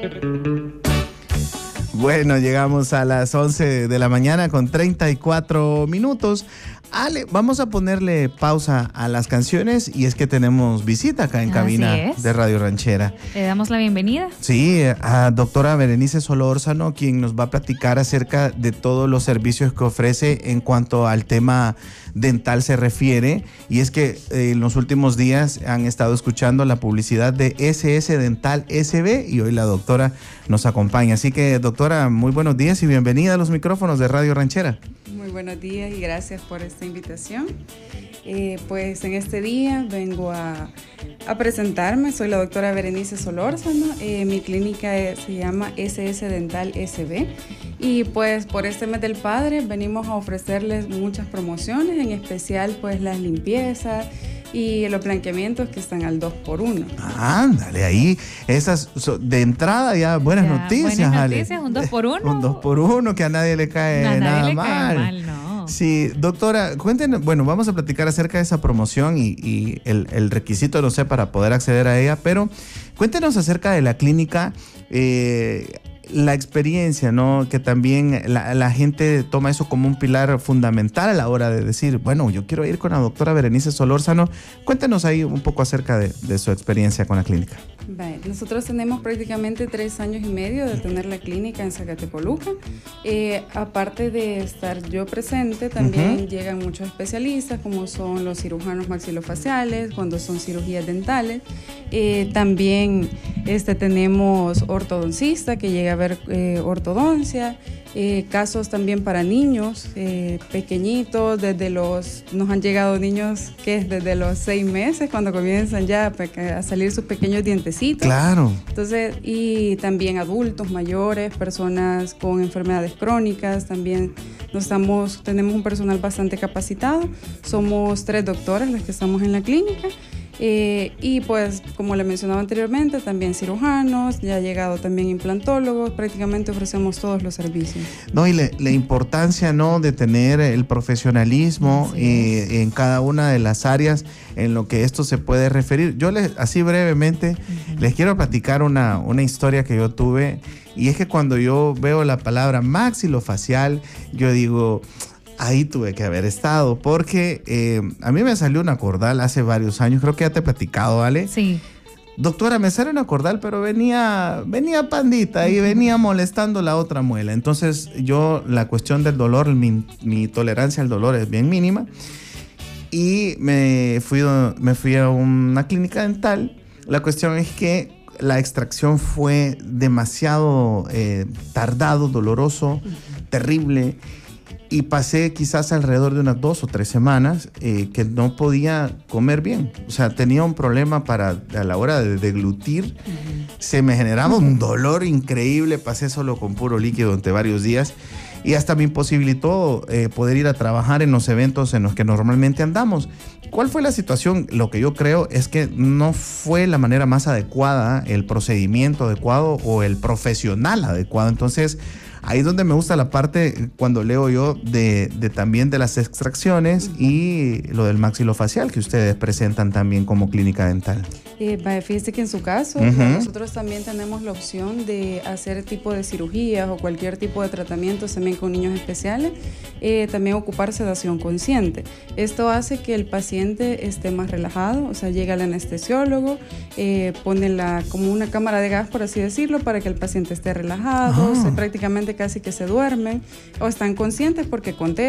Bueno, llegamos a las 11 de la mañana con 34 minutos. Ale, vamos a ponerle pausa a las canciones y es que tenemos visita acá en cabina de Radio Ranchera. Le damos la bienvenida. Sí, a doctora Berenice Solórzano, quien nos va a platicar acerca de todos los servicios que ofrece en cuanto al tema dental se refiere. Y es que en los últimos días han estado escuchando la publicidad de SS Dental SB y hoy la doctora nos acompaña. Así que, doctora, muy buenos días y bienvenida a los micrófonos de Radio Ranchera. Muy buenos días y gracias por esta invitación. Pues en este día vengo a presentarme. Soy la doctora Berenice Solórzano. Mi clínica se llama SS Dental SB. Y pues por este mes del padre venimos a ofrecerles muchas promociones, en especial pues las limpiezas y los blanqueamientos que están al 2x1. Ándale, ahí, esas de entrada ya buenas noticias, buenas Ale. noticias, un 2x1. Un 2x1 que a nadie le cae nada mal. No. Sí, doctora, cuéntenos, bueno, vamos a platicar acerca de esa promoción y el requisito, no sé, para poder acceder a ella, pero cuéntenos acerca de la clínica, la experiencia, ¿no? Que también la gente toma eso como un pilar fundamental a la hora de decir, bueno, yo quiero ir con la doctora Berenice Solórzano. Cuéntenos ahí un poco acerca de su experiencia con la clínica. Nosotros tenemos prácticamente 3 años y medio de tener la clínica en Zacatepoluca. Aparte de estar yo presente, también llegan muchos especialistas, como son los cirujanos maxilofaciales, cuando son cirugías dentales. También tenemos ortodoncista que llega a ver ortodoncia. Casos también para niños pequeñitos, nos han llegado niños que desde los 6 meses, cuando comienzan ya a salir sus pequeños dientecitos. Claro. Entonces, y también adultos mayores, personas con enfermedades crónicas, también tenemos un personal bastante capacitado. Somos 3 doctoras las que estamos en la clínica. Y pues, como le mencionaba anteriormente, también cirujanos, ya ha llegado también implantólogos, prácticamente ofrecemos todos los servicios. No, y la importancia, ¿no?, de tener el profesionalismo en cada una de las áreas en lo que esto se puede referir. Yo así brevemente les quiero platicar una historia que yo tuve, y es que cuando yo veo la palabra maxilofacial, yo digo, ahí tuve que haber estado, porque a mí me salió una cordal hace varios años, creo que ya te he platicado, ¿vale? Sí. Doctora, me sale una cordal, pero venía pandita y venía molestando la otra muela. Entonces yo, la cuestión del dolor, mi tolerancia al dolor es bien mínima, y me fui a una clínica dental. La cuestión es que la extracción fue demasiado tardado, doloroso, terrible. Y pasé quizás alrededor de unas 2 o 3 semanas que no podía comer bien. O sea, tenía un problema a la hora de deglutir. Se me generaba un dolor increíble. Pasé solo con puro líquido durante varios días. Y hasta me imposibilitó poder ir a trabajar en los eventos en los que normalmente andamos. ¿Cuál fue la situación? Lo que yo creo es que no fue la manera más adecuada, el procedimiento adecuado o el profesional adecuado. Entonces, ahí es donde me gusta la parte cuando leo yo también de las extracciones y lo del maxilofacial que ustedes presentan también como clínica dental. Fíjese que en su caso, nosotros también tenemos la opción de hacer tipo de cirugías o cualquier tipo de tratamientos también con niños especiales, también ocupar sedación consciente. Esto hace que el paciente esté más relajado, o sea, llega el anestesiólogo, pone como una cámara de gas, por así decirlo, para que el paciente esté relajado, prácticamente casi que se duermen o están conscientes porque contestan.